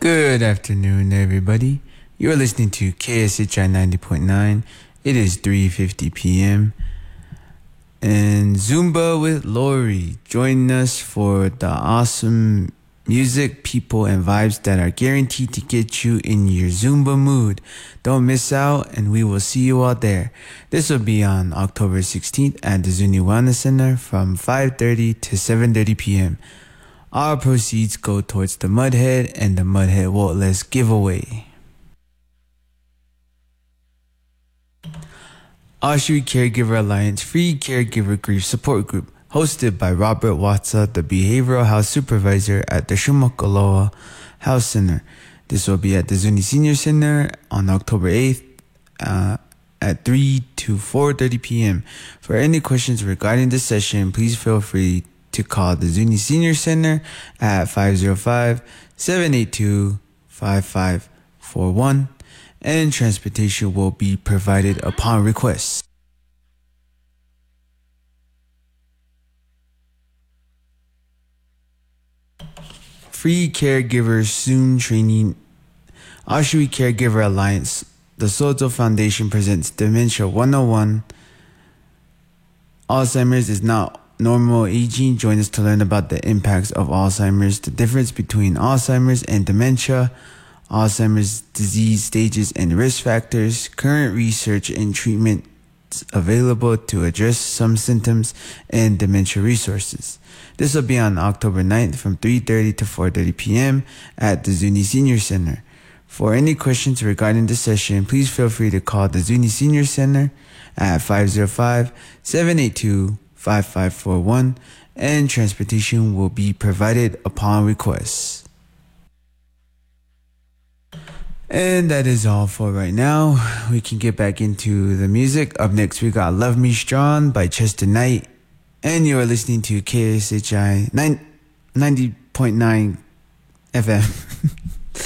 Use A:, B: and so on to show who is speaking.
A: Good afternoon, everybody. You're listening to KSHI 90.9. It is 3:50 p.m. And Zumba with Lori. Join us for the awesome music, people, and vibes that are guaranteed to get you in your Zumba mood. Don't miss out, and we will see you out there. This will be on October 16th at the Zuni Wellness Center from 5:30 to 7:30 p.m. Our proceeds go towards the Mudhead and the Mudhead Waltless giveaway. Oshui Caregiver Alliance Free Caregiver Grief Support Group, hosted by Robert Watsa, the Behavioral Health Supervisor at the Shumakaloa Health Center. This will be at the Zuni Senior Center on October 8th at 3 to 4:30 p.m. For any questions regarding the session, please feel free to call the Zuni Senior Center at 505-782-5541, and transportation will be provided upon request. Free Caregivers Soon Training. Oshui Caregiver Alliance, the Soto Foundation presents Dementia 101. Alzheimer's is not normal aging. Join us to learn about the impacts of Alzheimer's, the difference between Alzheimer's and dementia, Alzheimer's disease stages and risk factors, current research and treatments available to address some symptoms, and dementia resources. This will be on October 9th from 3:30 to 4:30 p.m. at the Zuni Senior Center. For any questions regarding the session, please feel free to call the Zuni Senior Center at 505-782-5541, and transportation will be provided upon request. And that is all for right now. We can get back into the music. Up next, we got Love Me Strong by Chester Knight. And you are listening to KSHI 90.9 FM.